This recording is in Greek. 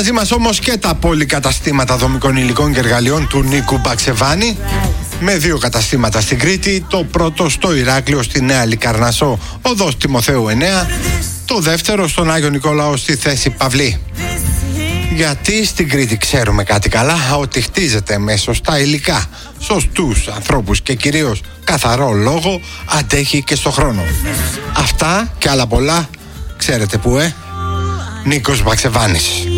Μαζί μας όμως και τα πολυκαταστήματα δομικών υλικών και εργαλειών του Νίκου Μπαξεβάνη, με 2 καταστήματα στην Κρήτη, το πρώτο στο Ηράκλειο στη Νέα Λικαρνασσό, οδός Τιμοθέου 9, το δεύτερο στον Άγιο Νικόλαο στη Θέση Παυλή. Γιατί στην Κρήτη ξέρουμε κάτι καλά, ότι χτίζεται με σωστά υλικά, σωστούς ανθρώπους και κυρίως καθαρό λόγο, αντέχει και στο χρόνο. Αυτά και άλλα πολλά ξέρετε που, Νίκος Μπαξεβάνης.